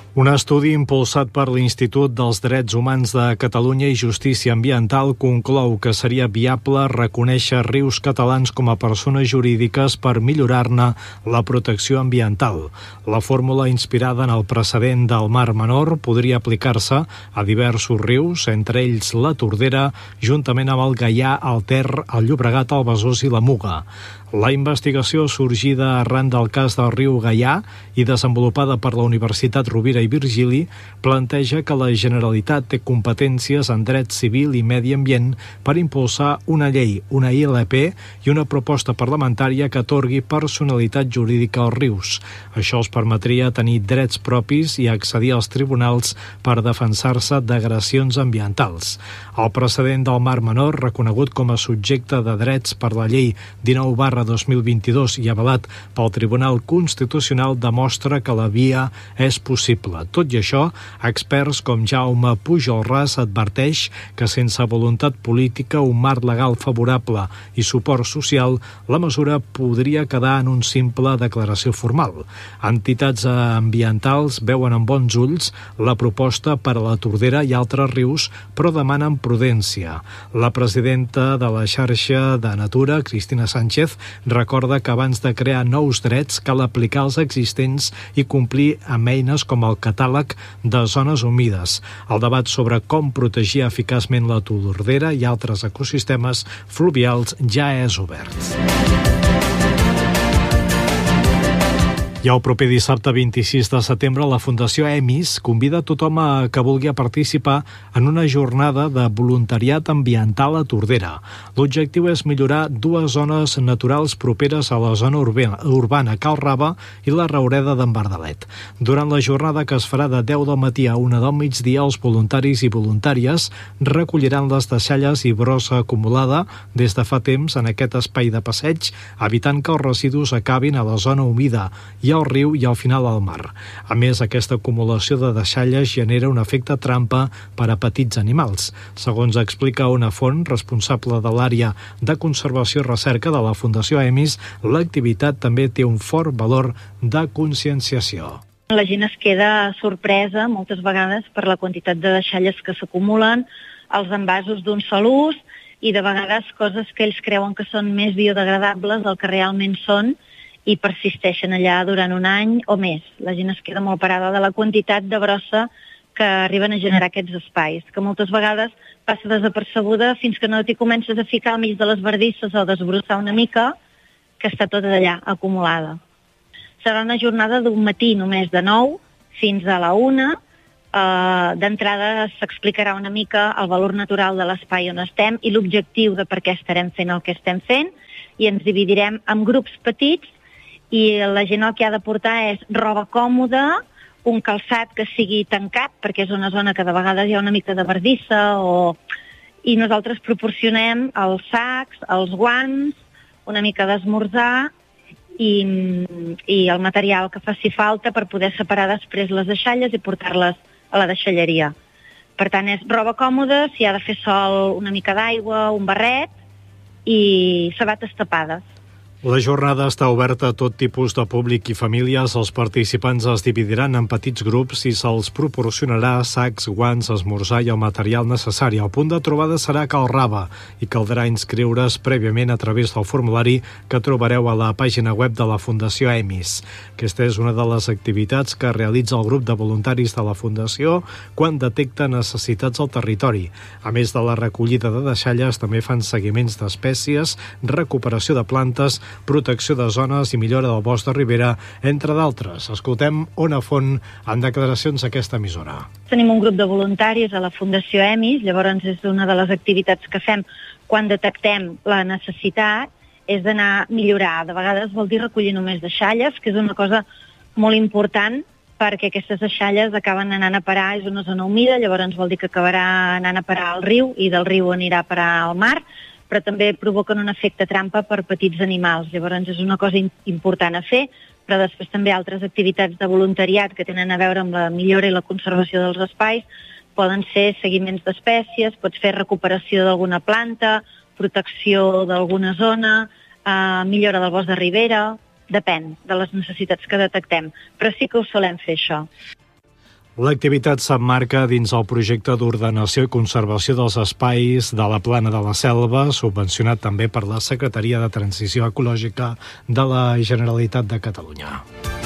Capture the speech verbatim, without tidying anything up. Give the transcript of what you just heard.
Un estudi impulsat per l'Institut dels Drets Humans de Catalunya i Justícia Ambiental conclou que seria viable reconèixer rius catalans com a persones jurídiques per millorar-ne la protecció ambiental. La fórmula, inspirada en el precedent del Mar Menor, podria aplicar-se a diversos rius, entre ells la Tordera, juntament amb el Gaià, el Ter, el Llobregat, el Besòs i la Muga. La investigació, sorgida arran del cas del riu Gaià i desenvolupada per la Universitat Rovira i Virgili, planteja que la Generalitat té competències en dret civil i medi ambient per impulsar una llei, una I L P i una proposta parlamentària que atorgui personalitat jurídica als rius. Això els permetria tenir drets propis i accedir als tribunals per defensar-se d'agressions ambientals. El precedent del Mar Menor, reconegut com a subjecte de drets per la llei dinou barra dos mil vint-i-dos i avalat pel Tribunal Constitucional, demostra que la via és possible. Tot i això, experts com Jaume Pujolràs adverteix que sense voluntat política, un marc legal favorable i suport social, la mesura podria quedar en un simple declaració formal. Entitats ambientals veuen amb bons ulls la proposta per a la Tordera i altres rius, però demanen prudència. La presidenta de la xarxa de Natura, Cristina Sánchez, recorda que abans de crear nous drets cal aplicar els existents i complir amb eines com el catàleg de zones humides. El debat sobre com protegir eficaçment la Tordera i altres ecosistemes fluvials ja és obert. I el proper dissabte vint-i-sis de setembre la Fundació EMIS convida tothom a que vulgui participar en una jornada de voluntariat ambiental a Tordera. L'objectiu és millorar dues zones naturals properes a la zona urbana Cal Rava i la Raureda d'en Bardalet. Durant la jornada, que es farà de deu del matí a una del migdia, els voluntaris i voluntàries recolliran les deixalles i brossa acumulada des de fa temps en aquest espai de passeig, evitant que els residus acabin a la zona humida i al riu i al final al mar. A més, aquesta acumulació de deixalles genera un efecte trampa per a petits animals. Segons explica una font responsable de l'àrea de conservació i recerca de la Fundació EMIS, l'activitat també té un fort valor de conscienciació. La gent es queda sorpresa moltes vegades per la quantitat de deixalles que s'acumulen, els envasos d'un sol ús i de vegades coses que ells creuen que són més biodegradables del que realment són i persisteixen allà durant un any o més. La gent es queda molt parada de la quantitat de brossa que arriben a generar aquests espais, que moltes vegades passa desapercebuda fins que no t'hi comences a ficar al mig de les bardisses o desbrossar una mica, que està tota d'allà acumulada. Serà una jornada d'un matí només de nou fins a la una. Uh, d'entrada s'explicarà una mica el valor natural de l'espai on estem i l'objectiu de per què estarem fent el que estem fent, i ens dividirem en grups petits i la gent el que ha de portar és roba còmoda, un calçat que sigui tancat, perquè és una zona que de vegades hi ha una mica de bardissa, o... i nosaltres proporcionem els sacs, els guants, una mica d'esmorzar i, i el material que faci falta per poder separar després les deixalles i portar-les a la deixalleria. Per tant, és roba còmoda, si ha de fer sol, una mica d'aigua, un barret i sabates tapades. La jornada està oberta a tot tipus de públic i famílies. Els participants es dividiran en petits grups i se'ls proporcionarà sacs, guants, esmorzar i el material necessari. El punt de trobada serà Cal Rava i caldrà inscriure's prèviament a través del formulari que trobareu a la pàgina web de la Fundació EMIS. Aquesta és una de les activitats que realitza el grup de voluntaris de la Fundació quan detecta necessitats al territori. A més de la recollida de deixalles, també fan seguiments d'espècies, recuperació de plantes, protecció de zones i millora del bosc de ribera, entre d'altres. Escoltem Ona Font en declaracions d'aquesta emissora. Tenim un grup de voluntaris a la Fundació EMIS, llavors és una de les activitats que fem quan detectem la necessitat, és d'anar a millorar. De vegades vol dir recollir només deixalles, que és una cosa molt important, perquè aquestes deixalles acaben anant a parar, és una zona humida, llavors vol dir que acabarà anant a parar al riu i del riu anirà a parar al mar, però també provoquen un efecte trampa per petits animals. Llavors és una cosa important a fer, però després també altres activitats de voluntariat que tenen a veure amb la millora i la conservació dels espais poden ser seguiments d'espècies, pots fer recuperació d'alguna planta, protecció d'alguna zona, eh, millora del bosc de ribera, depèn de les necessitats que detectem, però sí que ho solem fer això. L'activitat s'emmarca dins el projecte d'ordenació i conservació dels espais de la Plana de la Selva, subvencionat també per la Secretaria de Transició Ecològica de la Generalitat de Catalunya.